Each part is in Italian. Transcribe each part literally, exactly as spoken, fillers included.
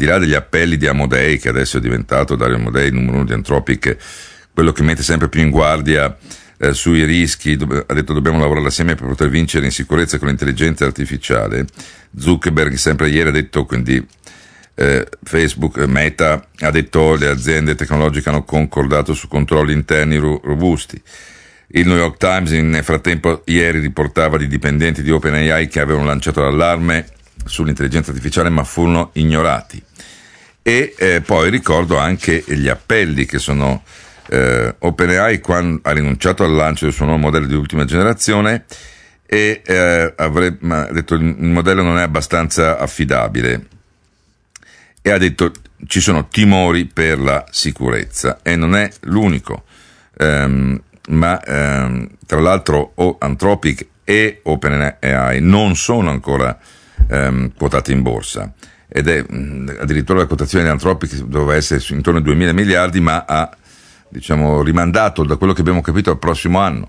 di là degli appelli di Amodei, che adesso è diventato Dario Amodei, numero uno di Anthropic, quello che mette sempre più in guardia eh, sui rischi, do- ha detto dobbiamo lavorare assieme per poter vincere in sicurezza con l'intelligenza artificiale. Zuckerberg sempre ieri ha detto, quindi eh, Facebook, Meta, ha detto le aziende tecnologiche hanno concordato su controlli interni ro- robusti. Il New York Times nel frattempo ieri riportava di dipendenti di OpenAI che avevano lanciato l'allarme sull'intelligenza artificiale ma furono ignorati. E eh, poi ricordo anche gli appelli che sono eh, OpenAI quando ha rinunciato al lancio del suo nuovo modello di ultima generazione e eh, avrebbe ha detto il modello non è abbastanza affidabile e ha detto ci sono timori per la sicurezza e non è l'unico. Um, ma ehm, tra l'altro o Anthropic e OpenAI non sono ancora ehm, quotate in borsa ed è mh, addirittura la quotazione di Anthropic doveva essere intorno ai duemila miliardi, ma ha diciamo rimandato, da quello che abbiamo capito, al prossimo anno.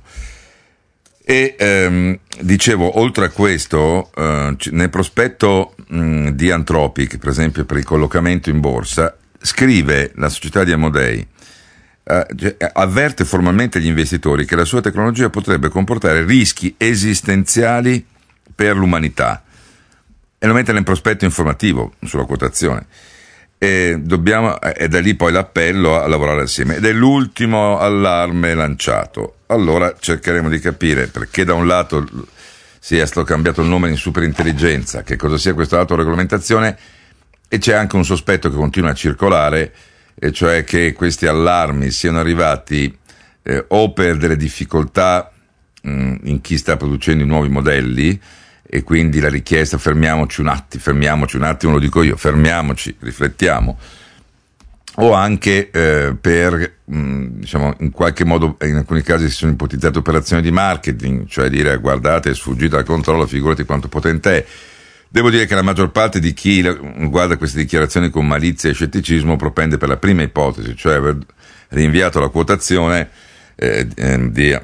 E ehm, dicevo, oltre a questo eh, nel prospetto mh, di Anthropic, per esempio per il collocamento in borsa, scrive la società di Amodei, Uh, avverte formalmente gli investitori che la sua tecnologia potrebbe comportare rischi esistenziali per l'umanità e lo mette nel prospetto informativo sulla quotazione e dobbiamo, è da lì poi l'appello a lavorare assieme ed è l'ultimo allarme lanciato. Allora cercheremo di capire perché da un lato sia stato cambiato il nome in superintelligenza, che cosa sia questa autoregolamentazione, e c'è anche un sospetto che continua a circolare, e cioè che questi allarmi siano arrivati eh, o per delle difficoltà mh, in chi sta producendo i nuovi modelli e quindi la richiesta fermiamoci un attimo, fermiamoci un attimo, lo dico io, fermiamoci, riflettiamo, o anche eh, per mh, diciamo in qualche modo in alcuni casi si sono ipotizzate operazioni di marketing, cioè dire guardate è sfuggita al controllo, figurati quanto potente è. Devo dire che la maggior parte di chi guarda queste dichiarazioni con malizia e scetticismo propende per la prima ipotesi, cioè aver rinviato la quotazione eh, di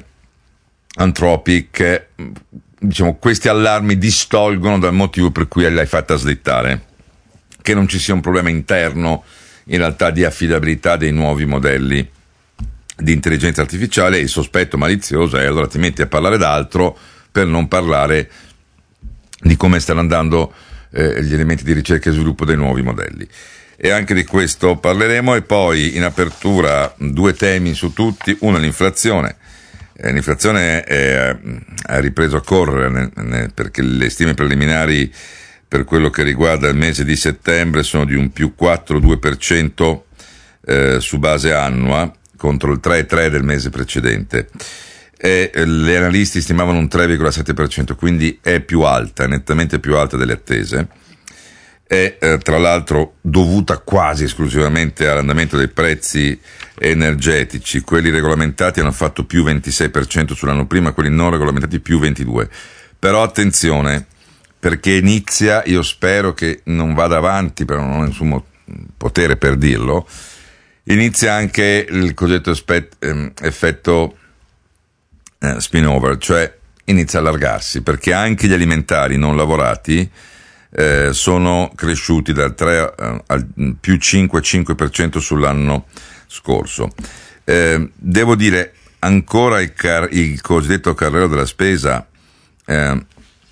Anthropic. Diciamo, questi allarmi distolgono dal motivo per cui l'hai fatta slittare, che non ci sia un problema interno in realtà di affidabilità dei nuovi modelli di intelligenza artificiale. Il sospetto malizioso è allora ti metti a parlare d'altro per non parlare di come stanno andando eh, gli elementi di ricerca e sviluppo dei nuovi modelli. E anche di questo parleremo. E poi in apertura due temi su tutti: uno l'inflazione. Eh, l'inflazione è, ha ripreso a correre ne, ne, perché le stime preliminari per quello che riguarda il mese di settembre sono di un più quattro virgola due per cento eh, su base annua contro il tre virgola tre per cento del mese precedente. E gli analisti stimavano un tre virgola sette per cento, quindi è più alta, nettamente più alta delle attese. È eh, tra l'altro dovuta quasi esclusivamente all'andamento dei prezzi energetici. Quelli regolamentati hanno fatto più ventisei per cento sull'anno prima, quelli non regolamentati più ventidue per cento. Però attenzione, perché inizia, io spero che non vada avanti, però non ho nessun potere per dirlo, inizia anche il cosiddetto effetto, ehm, effetto Uh, spin-over, cioè inizia a allargarsi, perché anche gli alimentari non lavorati eh, sono cresciuti dal tre uh, al più cinque virgola cinque per cento sull'anno scorso. Eh, devo dire, ancora il, car- il cosiddetto carrello della spesa eh,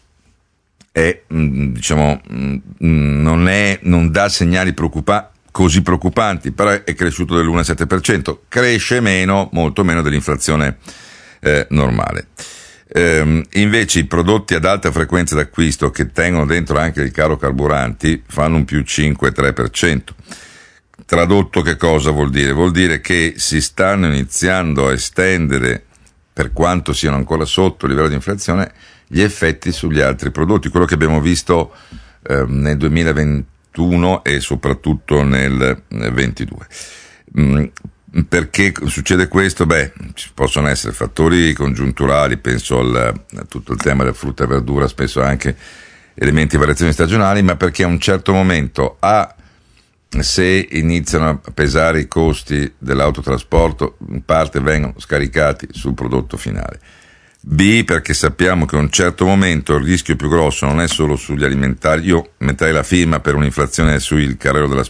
è, mh, diciamo, mh, non è, non dà segnali preoccupa- così preoccupanti, però è cresciuto dell'uno virgola sette per cento, cresce meno, molto meno dell'inflazione Eh, normale. Ehm, invece i prodotti ad alta frequenza d'acquisto, che tengono dentro anche il caro carburanti, fanno un più cinque virgola tre per cento. Tradotto, che cosa vuol dire? Vuol dire che si stanno iniziando a estendere, per quanto siano ancora sotto il livello di inflazione, gli effetti sugli altri prodotti, quello che abbiamo visto eh, nel duemilaventuno e soprattutto nel ventidue. Mm, Perché succede questo? Beh, ci possono essere fattori congiunturali, penso al, a tutto il tema della frutta e verdura, spesso anche elementi di variazioni stagionali, ma perché a un certo momento A, se iniziano a pesare i costi dell'autotrasporto, in parte vengono scaricati sul prodotto finale. B, perché sappiamo che a un certo momento il rischio più grosso non è solo sugli alimentari. Io metterei la firma per un'inflazione sul carrello della